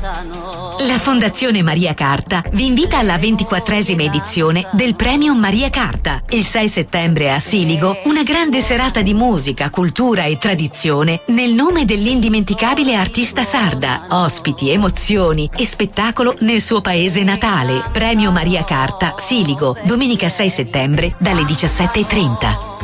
La Fondazione Maria Carta vi invita alla 24esima edizione del Premio Maria Carta. Il 6 settembre a Siligo, una grande serata di musica, cultura e tradizione nel nome dell'indimenticabile artista sarda. Ospiti, emozioni e spettacolo nel suo paese natale. Premio Maria Carta, Siligo, domenica 6 settembre dalle 17:30.